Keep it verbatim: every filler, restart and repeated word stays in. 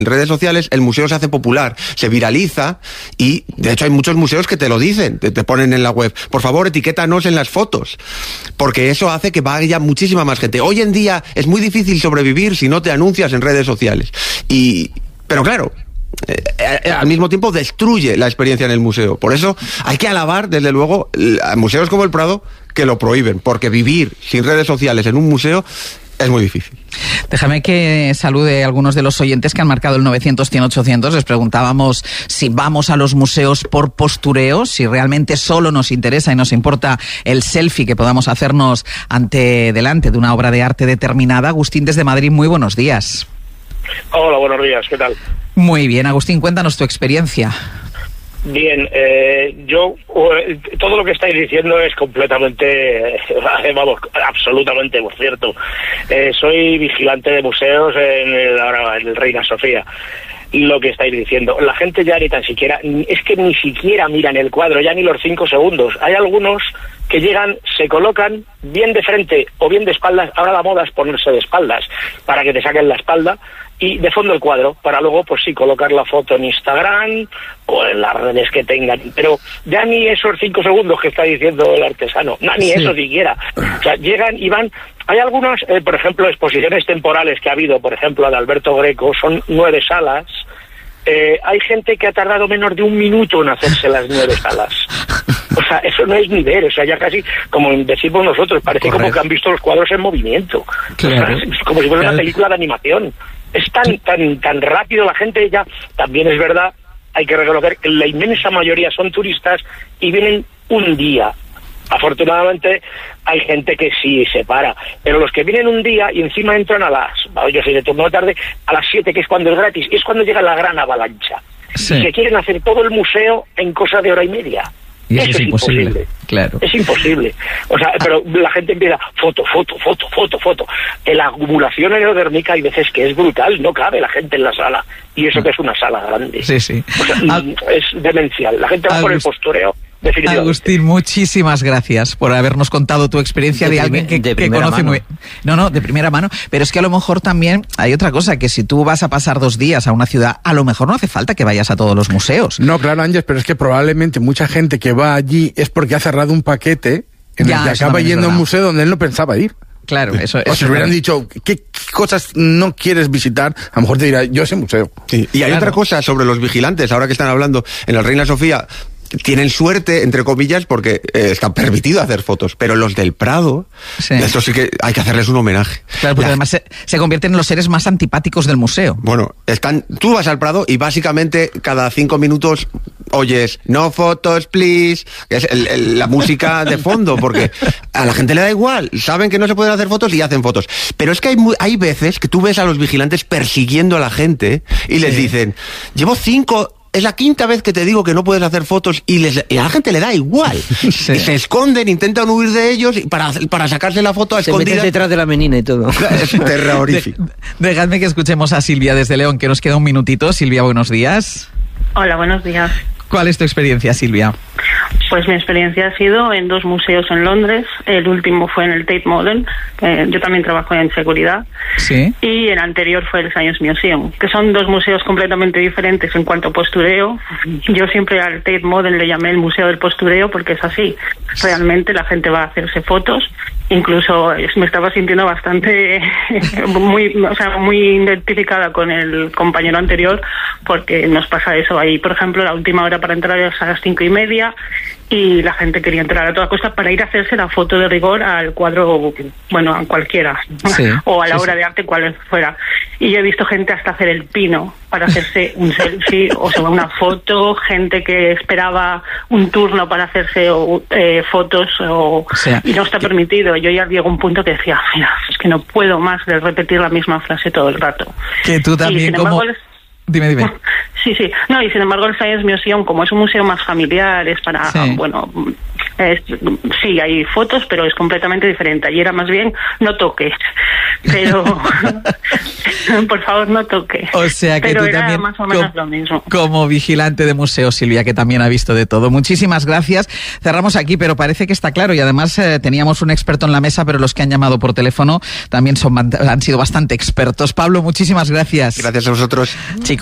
En redes sociales el museo se hace popular, se viraliza y de hecho hay muchos museos que te lo dicen, te, te ponen en la web, por favor etiquétanos en las fotos, porque eso hace que vaya muchísima más gente. Hoy en día es muy difícil sobrevivir si no te anuncias en redes sociales. Y, pero claro, eh, al mismo tiempo destruye la experiencia en el museo. Por eso hay que alabar desde luego a museos como el Prado que lo prohíben, porque vivir sin redes sociales en un museo es muy difícil. Déjame que salude a algunos de los oyentes que han marcado el novecientos cien ochocientos. Les preguntábamos si vamos a los museos por postureo, si realmente solo nos interesa y nos importa el selfie que podamos hacernos ante delante de una obra de arte determinada. Agustín desde Madrid, muy buenos días. Hola, buenos días, ¿qué tal? Muy bien, Agustín, cuéntanos tu experiencia. Bien, eh, yo, eh, todo lo que estáis diciendo es completamente, eh, vamos, absolutamente cierto. Eh, soy vigilante de museos en el, ahora, en el Reina Sofía. Lo que estáis diciendo, la gente ya ni tan siquiera, es que ni siquiera miran el cuadro, ya ni los cinco segundos. Hay algunos que llegan, se colocan bien de frente o bien de espaldas. Ahora la moda es ponerse de espaldas para que te saquen la espalda y de fondo el cuadro, para luego, pues sí, colocar la foto en Instagram o en las redes que tengan. Pero ya ni esos cinco segundos que está diciendo el artesano, no, ni sí. Eso siquiera. O sea, llegan y van. Hay algunas, eh, por ejemplo, exposiciones temporales que ha habido, por ejemplo, la de Alberto Greco, son nueve salas. Eh, hay gente que ha tardado menos de un minuto en hacerse las nueve salas. O sea, eso no es ni ver, o sea, ya casi, como decimos nosotros, parece Correcto. Como que han visto los cuadros en movimiento. Claro. O sea, es como si fuera claro. Una película de animación. Es tan, tan, tan rápido, la gente ya, también es verdad, hay que reconocer que la inmensa mayoría son turistas y vienen un día. Afortunadamente hay gente que sí se para, pero los que vienen un día y encima entran a las, yo soy de turno de tarde, a las siete, que es cuando es gratis, y es cuando llega la gran avalancha. Sí. Y se quieren hacer todo el museo en cosa de hora y media. Y eso, eso es imposible. imposible. Claro. Es imposible. O sea, pero la gente empieza foto, foto, foto, foto, foto. La acumulación aerodinámica hay veces que es brutal, no cabe la gente en la sala. Y eso que es una sala grande. Sí, sí. O sea, Al... es demencial. La gente va Al... por el postureo. Agustín, muchísimas gracias por habernos contado tu experiencia de, de alguien que, que conoce mano. muy... No, no, de primera mano. Pero es que a lo mejor también hay otra cosa, que si tú vas a pasar dos días a una ciudad, a lo mejor no hace falta que vayas a todos los museos. No, claro, Ángeles, pero es que probablemente mucha gente que va allí es porque ha cerrado un paquete en ya, el que acaba yendo a un museo donde él no pensaba ir. Claro, eso es. O si hubieran dicho, ¿qué cosas no quieres visitar? A lo mejor te dirá, yo ese museo. Sí. Y hay claro. otra cosa sobre los vigilantes, ahora que están hablando en el Reina Sofía. Tienen suerte, entre comillas, porque eh, está permitido hacer fotos, pero los del Prado, sí. Eso sí que hay que hacerles un homenaje. Claro, porque La... además se, se convierten en los seres más antipáticos del museo. Bueno, están, tú vas al Prado y básicamente cada cinco minutos oyes, no fotos, please, que es el, el, la música de fondo, porque a la gente le da igual, saben que no se pueden hacer fotos y hacen fotos. Pero es que hay, hay veces que tú ves a los vigilantes persiguiendo a la gente y les sí. dicen, llevo cinco... Es la quinta vez que te digo que no puedes hacer fotos y, les, y a la gente le da igual. Sí. Se esconden, intentan huir de ellos para, para sacarse la foto a se escondidas. Se meten detrás de la menina y todo. Es terrorífico. De, dejadme que escuchemos a Silvia desde León, que nos queda un minutito. Silvia, buenos días. Hola, buenos días. ¿Cuál es tu experiencia, Silvia? Pues mi experiencia ha sido en dos museos en Londres. El último fue en el Tate Modern. Eh, yo también trabajo en seguridad. Sí. Y el anterior fue el Science Museum, que son dos museos completamente diferentes en cuanto a postureo. Yo siempre al Tate Modern le llamé el Museo del Postureo porque es así. Realmente la gente va a hacerse fotos. Incluso me estaba sintiendo bastante muy, o sea, muy identificada con el compañero anterior, porque nos pasa eso ahí. Por ejemplo, la última hora para entrar es a las cinco y media y la gente quería entrar a toda costa para ir a hacerse la foto de rigor al cuadro, bueno, a cualquiera, sí, o a la sí, obra sí. de arte cual fuera. Y yo he visto gente hasta hacer el pino para hacerse un selfie, o sea, una foto, gente que esperaba un turno para hacerse o, eh, fotos, o, o sea, y no está permitido. Yo ya llego a un punto que decía, mira, es que no puedo más de repetir la misma frase todo el rato. Que tú también, como... Embargo, Dime, dime. Sí, sí. No, y sin embargo el Science Museum, como es un museo más familiar, es para, sí. bueno, Es, sí, hay fotos, pero es completamente diferente. Ayer era más bien, no toques. Pero, por favor, no toques. O sea que pero tú era también, más o menos como, lo mismo. Como vigilante de museo, Silvia, que también ha visto de todo. Muchísimas gracias. Cerramos aquí, pero parece que está claro. Y además eh, teníamos un experto en la mesa, pero los que han llamado por teléfono también son, han sido bastante expertos. Pablo, muchísimas gracias. Gracias a vosotros. Chicos.